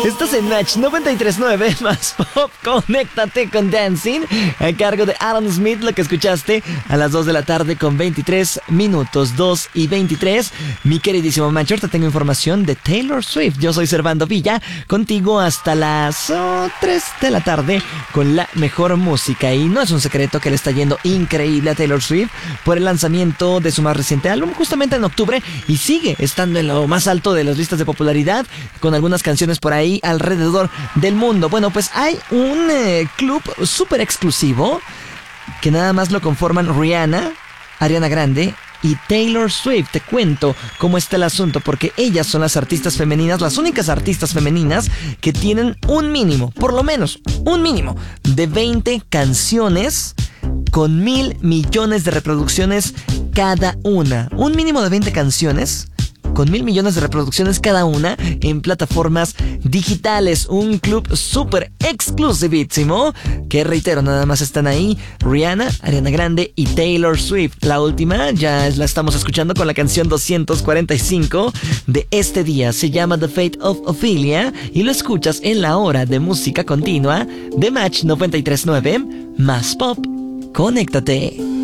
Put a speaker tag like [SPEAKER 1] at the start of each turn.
[SPEAKER 1] Estás en Match 93.9 más Pop. Conéctate con Dancing a cargo de Alan Smith, lo que escuchaste a las 2 de la tarde con 23 minutos, 2 y 23. Mi queridísimo Match, ahorita tengo información de Taylor Swift. Yo soy Servando Villa, contigo hasta las 3 de la tarde con la mejor música. Y no es un secreto que le está yendo increíble a Taylor Swift por el lanzamiento de su más reciente álbum justamente en octubre, y sigue estando en lo más alto de las listas de popularidad con algunas canciones por ahí alrededor del mundo. Bueno, pues hay un club súper exclusivo que nada más lo conforman Rihanna, Ariana Grande y Taylor Swift. Te cuento cómo está el asunto, porque ellas son las artistas femeninas, las únicas artistas femeninas que tienen un mínimo, por lo menos un mínimo de 20 canciones con 1,000 millones de reproducciones cada una. Un mínimo de 20 canciones con 1,000 millones de reproducciones cada una en plataformas digitales. Un club súper exclusivísimo que, reitero, nada más están ahí Rihanna, Ariana Grande y Taylor Swift. La última ya la estamos escuchando con la canción 245 de este día. Se llama The Fate of Ophelia y lo escuchas en la hora de música continua de Match 93.9 más Pop. Conéctate.